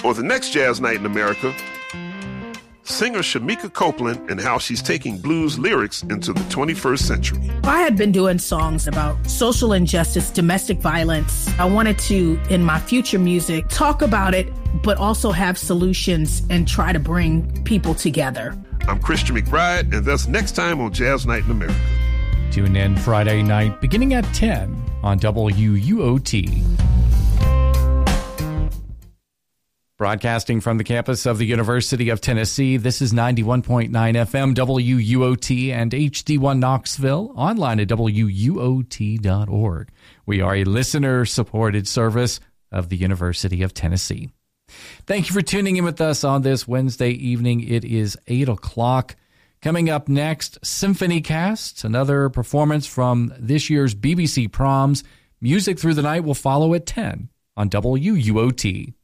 On the next Jazz Night in America, singer Shamika Copeland and how she's taking blues lyrics into the 21st century. I had been doing songs about social injustice, domestic violence. I wanted to, in my future music, talk about it, but also have solutions and try to bring people together. I'm Christian McBride, and that's next time on Jazz Night in America. Tune in Friday night beginning at 10 on WUOT. Broadcasting from the campus of the University of Tennessee, this is 91.9 FM WUOT and HD1 Knoxville, online at WUOT.org. We are a listener-supported service of the University of Tennessee. Thank you for tuning in with us on this Wednesday evening. It is 8 o'clock. Coming up next, Symphony Cast, another performance from this year's BBC Proms. Music Through the Night will follow at 10 on WUOT.